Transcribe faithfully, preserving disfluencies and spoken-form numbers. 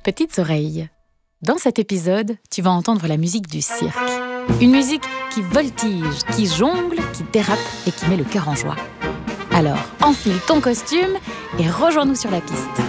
petites oreilles. Dans cet épisode, tu vas entendre la musique du cirque. Une musique qui voltige, qui jongle, qui dérape et qui met le cœur en joie. Alors, enfile ton costume et rejoins-nous sur la piste.